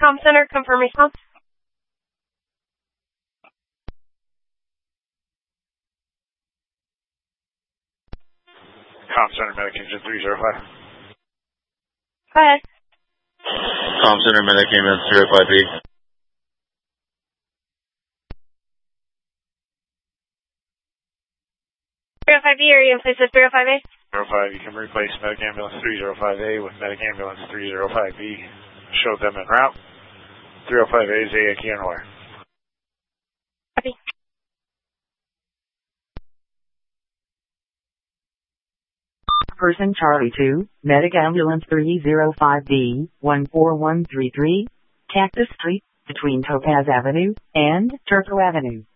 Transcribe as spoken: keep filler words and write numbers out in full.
Com Center, confirm response. Com Center, Medic Engine three zero five. Go ahead. Com Center, Medic Ambulance zero five B. zero five B, are you in place with zero five A? zero five, you can replace Medic Ambulance three zero five A with Medic Ambulance three zero five B. Show them en route. three oh five A is A key on wire. Copy. Person Charlie two, Medic Ambulance three zero five B, one four one three three, Cactus Street, between Topaz Avenue and Turco Avenue.